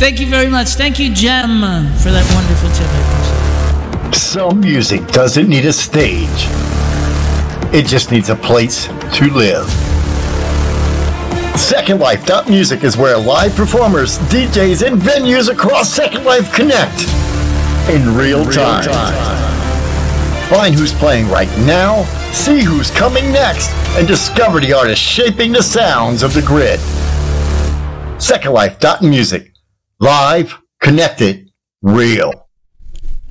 Thank you very much. Thank you, Jem, for that wonderful tip. Some music doesn't need a stage. It just needs a place to live. Second Life Music is where live performers, DJs, and venues across Second Life connect in real time. Find who's playing right now, see who's coming next, and discover the artists shaping the sounds of the grid. Second Life Music. Live, connected, real.